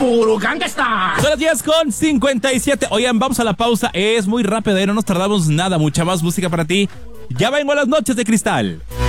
puro gangsta. Son las 10:57. Oigan, vamos a la pausa. Es muy rápido, no nos tardamos nada. Mucha más música para ti. Ya vengo a las noches de cristal.